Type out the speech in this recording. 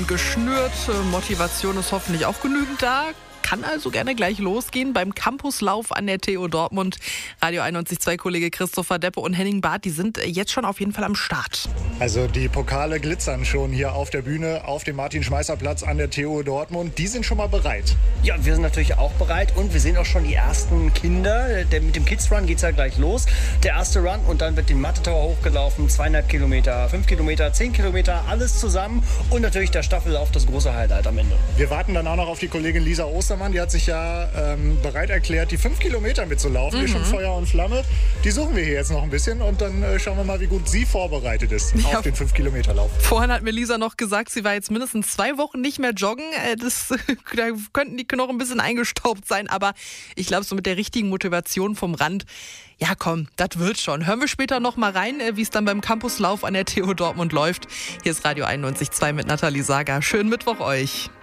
Geschnürt, Motivation ist hoffentlich auch genügend da. Kann also gerne gleich losgehen beim Campuslauf an der TU Dortmund. Radio 91.2-Kollege Christopher Deppe und Henning Barth, die sind jetzt schon auf jeden Fall am Start. Also die Pokale glitzern schon hier auf der Bühne, auf dem Martin-Schmeißer-Platz an der TU Dortmund. Die sind schon mal bereit. Ja, wir sind natürlich auch bereit und wir sehen auch schon die ersten Kinder. Mit dem Kids Run geht's ja gleich los. Der erste Run und dann wird den Mathe-Tower hochgelaufen. 2,5 Kilometer, 5 Kilometer, 10 Kilometer, alles zusammen. Und natürlich der Staffellauf, das große Highlight am Ende. Wir warten dann auch noch auf die Kollegin Lisa Ostermann. Die hat sich ja bereit erklärt, die 5 Kilometer mitzulaufen. Die ist schon Feuer und Flamme. Die suchen wir hier jetzt noch ein bisschen und dann schauen wir mal, wie gut sie vorbereitet ist auf den 5-Kilometer-Lauf. Vorhin hat mir Lisa noch gesagt, sie war jetzt mindestens 2 Wochen nicht mehr joggen. Da könnten die Knochen ein bisschen eingestaubt sein, aber ich glaube, so mit der richtigen Motivation vom Rand, ja komm, das wird schon. Hören wir später noch mal rein, wie es dann beim Campuslauf an der TU Dortmund läuft. Hier ist Radio 91.2 mit Nathalie Sager. Schönen Mittwoch euch.